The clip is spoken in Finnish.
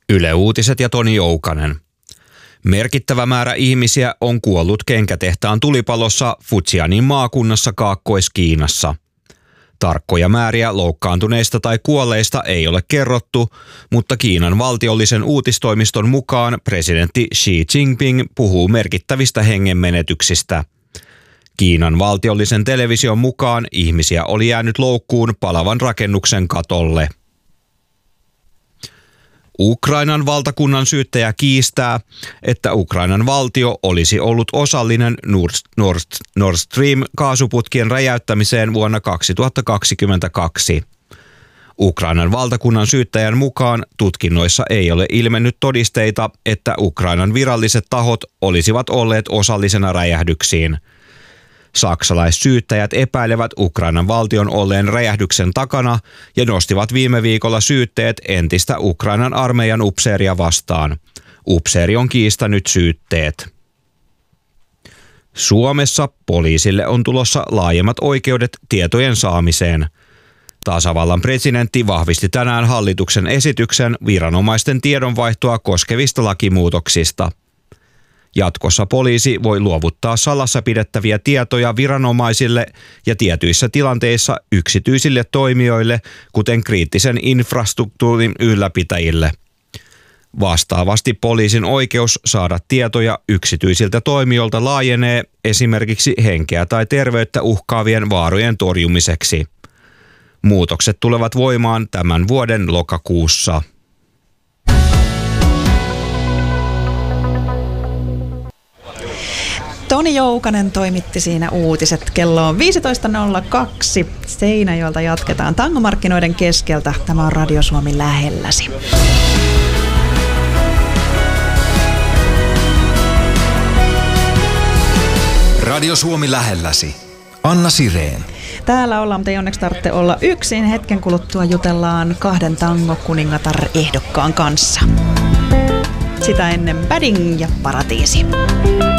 Yle Uutiset ja Toni Joukanen. Merkittävä määrä ihmisiä on kuollut kenkätehtaan tulipalossa Fujianin maakunnassa Kaakkois-Kiinassa. Tarkkoja määriä loukkaantuneista tai kuolleista ei ole kerrottu, mutta Kiinan valtiollisen uutistoimiston mukaan presidentti Xi Jinping puhuu merkittävistä hengenmenetyksistä. Kiinan valtiollisen television mukaan ihmisiä oli jäänyt loukkuun palavan rakennuksen katolle. Ukrainan valtakunnan syyttäjä kiistää, että Ukrainan valtio olisi ollut osallinen Nord Stream kaasuputkien räjäyttämiseen vuonna 2022. Ukrainan valtakunnan syyttäjän mukaan tutkinnoissa ei ole ilmennyt todisteita, että Ukrainan viralliset tahot olisivat olleet osallisena räjähdyksiin. Saksalaissyyttäjät epäilevät Ukrainan valtion olleen räjähdyksen takana ja nostivat viime viikolla syytteet entistä Ukrainan armeijan upseeria vastaan. Upseeri on kiistänyt syytteet. Suomessa poliisille on tulossa laajemmat oikeudet tietojen saamiseen. Tasavallan presidentti vahvisti tänään hallituksen esityksen viranomaisten tiedonvaihtoa koskevista lakimuutoksista. Jatkossa poliisi voi luovuttaa salassa pidettäviä tietoja viranomaisille ja tietyissä tilanteissa yksityisille toimijoille, kuten kriittisen infrastruktuurin ylläpitäjille. Vastaavasti poliisin oikeus saada tietoja yksityisiltä toimijoilta laajenee esimerkiksi henkeä tai terveyttä uhkaavien vaarojen torjumiseksi. Muutokset tulevat voimaan tämän vuoden lokakuussa. Toni Joukanen toimitti siinä uutiset. Kello on 15.02. Seinäjoelta jatketaan tangomarkkinoiden keskeltä. Tämä on Radio Suomi lähelläsi. Radio Suomi lähelläsi. Anna Sirén. Täällä ollaan, mutta ei onneksi tarvitse olla yksin. Hetken kuluttua jutellaan 2 tango-kuningatar-ehdokkaan kanssa. Sitä ennen Bading ja Paratiisi.